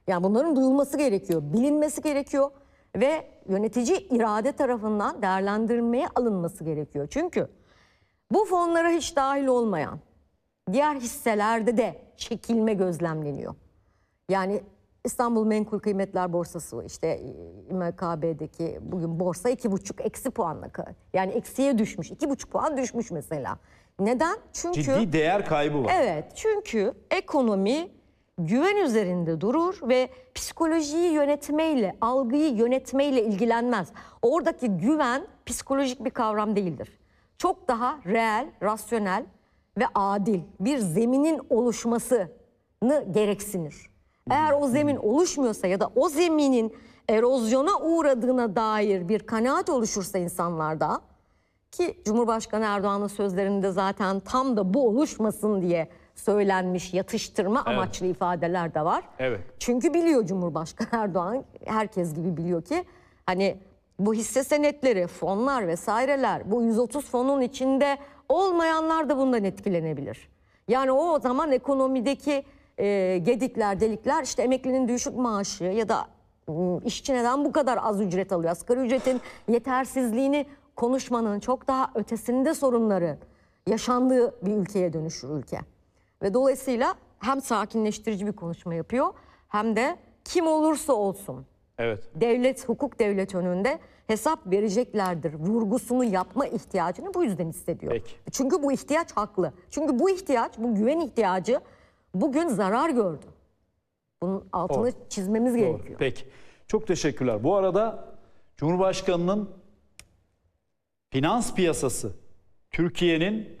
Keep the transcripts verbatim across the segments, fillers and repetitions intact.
Yani bunların duyulması gerekiyor, bilinmesi gerekiyor ve yönetici irade tarafından değerlendirmeye alınması gerekiyor. Çünkü bu fonlara hiç dahil olmayan diğer hisselerde de çekilme gözlemleniyor. Yani İstanbul Menkul Kıymetler Borsası, işte İ M K B'deki bugün borsa iki buçuk eksi puanla, yani eksiye düşmüş, iki buçuk puan düşmüş mesela. Neden? Çünkü ciddi değer kaybı var. Evet, çünkü ekonomi güven üzerinde durur ve psikolojiyi yönetmeyle, algıyı yönetmeyle ilgilenmez. Oradaki güven psikolojik bir kavram değildir. Çok daha reel, rasyonel ve adil bir zeminin oluşmasını gereksinir. Eğer o zemin oluşmuyorsa ya da o zeminin erozyona uğradığına dair bir kanaat oluşursa insanlarda, ki Cumhurbaşkanı Erdoğan'ın sözlerinde zaten tam da bu oluşmasın diye söylenmiş yatıştırma Evet. amaçlı ifadeler de var. Evet. Çünkü biliyor Cumhurbaşkanı Erdoğan, herkes gibi biliyor ki hani bu hisse senetleri, fonlar vesaireler, bu yüz otuz fonun içinde olmayanlar da bundan etkilenebilir. Yani o zaman ekonomideki e, gedikler, delikler, işte emeklinin düşük maaşı ya da ıı, işçi neden bu kadar az ücret alıyor? Asgari ücretin yetersizliğini konuşmanın çok daha ötesinde sorunları yaşandığı bir ülkeye dönüşür ülke. Ve dolayısıyla hem sakinleştirici bir konuşma yapıyor hem de kim olursa olsun Evet. devlet, hukuk devlet önünde hesap vereceklerdir vurgusunu yapma ihtiyacını bu yüzden hissediyor. Peki. Çünkü bu ihtiyaç haklı. Çünkü bu ihtiyaç, bu güven ihtiyacı bugün zarar gördü. Bunun altını Doğru. çizmemiz Doğru. gerekiyor. Peki. Çok teşekkürler. Bu arada Cumhurbaşkanı'nın finans piyasası Türkiye'nin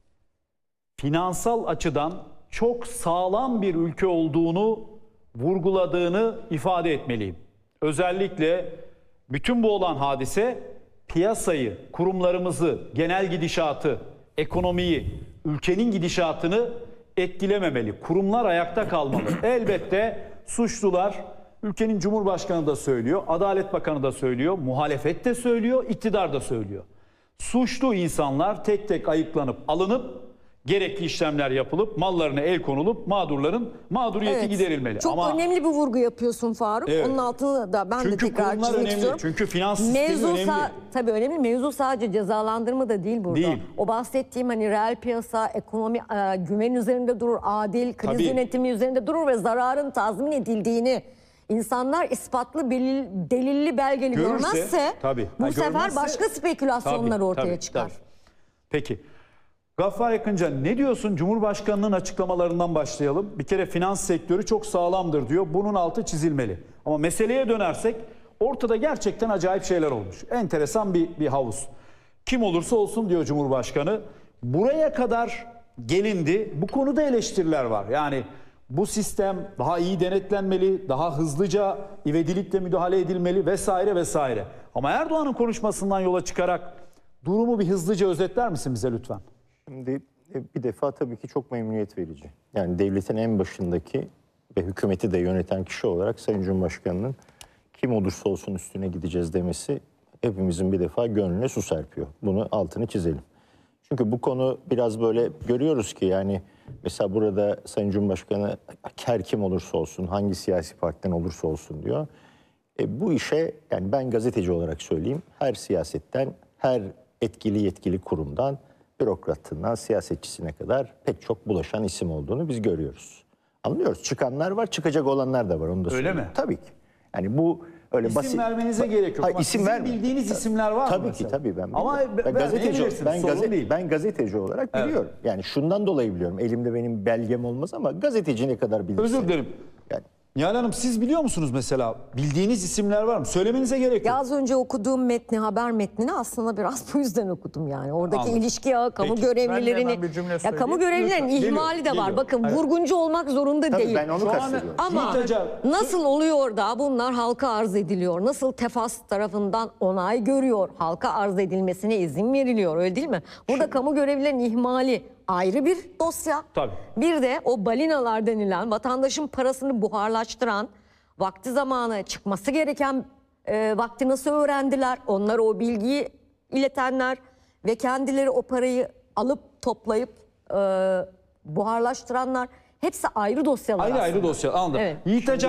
finansal açıdan çok sağlam bir ülke olduğunu vurguladığını ifade etmeliyim. Özellikle bütün bu olan hadise piyasayı, kurumlarımızı, genel gidişatı, ekonomiyi, ülkenin gidişatını etkilememeli. Kurumlar ayakta kalmalı. Elbette suçlular, ülkenin Cumhurbaşkanı da söylüyor, Adalet Bakanı da söylüyor, muhalefet de söylüyor, iktidar da söylüyor. Suçlu insanlar tek tek ayıklanıp alınıp gerekli işlemler yapılıp mallarına el konulup mağdurların mağduriyeti Evet, giderilmeli. çok Ama önemli bir vurgu yapıyorsun Faruk. Evet. Onun altını da ben çünkü de tekrar kurumlar çizmek önemli. istiyorum. Çünkü finans sistemi Mevzu önemli. sa- tabii önemli. Mevzu sadece cezalandırma da değil burada. Değil. O bahsettiğim hani reel piyasa, ekonomi, e, güven üzerinde durur, adil, kriz Tabii. yönetimi üzerinde durur ve zararın tazmin edildiğini insanlar ispatlı, belil, delilli, belgeli Görürse, görmezse tabii. bu Ha, sefer görmezse- başka spekülasyonlar Tabii, ortaya tabii, çıkar. tabii. Peki. Gaffar Yakınca ne diyorsun? Cumhurbaşkanının açıklamalarından başlayalım. Bir kere finans sektörü çok sağlamdır diyor. Bunun altı çizilmeli. Ama meseleye dönersek ortada gerçekten acayip şeyler olmuş. Enteresan bir, bir havuz. Kim olursa olsun diyor Cumhurbaşkanı. Buraya kadar gelindi. Bu konuda eleştiriler var. Yani bu sistem daha iyi denetlenmeli, daha hızlıca ivedilikle müdahale edilmeli vesaire vesaire. Ama Erdoğan'ın konuşmasından yola çıkarak durumu bir hızlıca özetler misin bize lütfen? Şimdi bir defa tabii ki çok memnuniyet verici. Yani devletin en başındaki ve hükümeti de yöneten kişi olarak Sayın Cumhurbaşkanı'nın kim olursa olsun üstüne gideceğiz demesi hepimizin bir defa gönlüne su serpiyor. Bunu altını çizelim. Çünkü bu konu biraz böyle görüyoruz ki yani mesela burada Sayın Cumhurbaşkanı her kim olursa olsun, hangi siyasi partiden olursa olsun diyor. E, bu işe yani ben gazeteci olarak söyleyeyim, her siyasetten, her etkili yetkili kurumdan, bürokratından siyasetçisine kadar pek çok bulaşan isim olduğunu biz görüyoruz. Anlıyoruz. Çıkanlar var, çıkacak olanlar da var. Onu da Öyle söyleyeyim. mi? Tabii ki. Yani bu öyle İsim basit. vermenize gerek yok. Hayır, Ama isim sizin verme. bildiğiniz isimler var mı Tabii mesela? ki tabii ben Ama biliyorum. ben, ben gazeteci ben, sorun gazete, değil. ben gazeteci olarak Evet. biliyorum. Yani şundan dolayı biliyorum. Elimde benim belgem olmaz ama gazeteci ne kadar bilirse. Özür dilerim. Yani Nihal Hanım siz biliyor musunuz mesela? Bildiğiniz isimler var mı? Söylemenize gerek Ya yok. az önce okuduğum metni, haber metnini aslında biraz bu yüzden okudum yani. Oradaki Anladım. ilişki ağı, kamu Peki. görevlilerini... Ben de hemen bir cümle Ya söyleyeyim. kamu görevlilerinin Lütfen. ihmali Geliyor, de var. geliyor. Bakın Evet. vurguncu olmak zorunda tabii değil. ben onu Şu an- kastediyorum. Ama İltica- nasıl oluyor da bunlar halka arz ediliyor? Nasıl Tefas tarafından onay görüyor? Halka arz edilmesine izin veriliyor, öyle değil mi? Burada kamu görevlilerinin ihmali ayrı bir dosya. Tabii. Bir de o balinalar denilen, vatandaşın parasını buharlaştıran, vakti zamanı çıkması gereken e, vakti nasıl öğrendiler? Onlar o bilgiyi iletenler ve kendileri o parayı alıp toplayıp e, buharlaştıranlar, hepsi ayrı dosyalar Ayrı aslında. ayrı dosya. Anladım. Evet. Yiğit Acar-